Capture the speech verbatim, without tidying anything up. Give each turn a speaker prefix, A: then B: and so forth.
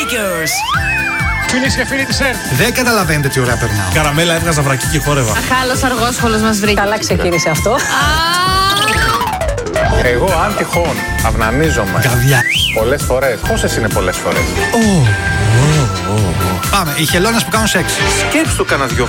A: Makers.
B: Φίλες και φίλοι της ΕΡΤ.
C: Δεν καταλαβαίνετε τι ωραία περνάω.
D: Καραμέλα έβγαζα βρακί και χόρευα.
E: Αχάλος αργόσχολος μας βρήκε.
F: Καλά ξεκίνησε αυτό.
B: Εγώ αν τυχόν αυνανίζομαι
C: Καβιά.
B: πολλές φορές. Πόσες είναι πολλές φορές?
C: Πάμε, οι χελώνες που κάνουν σεξ.
B: Σκέψου το κανένα δυο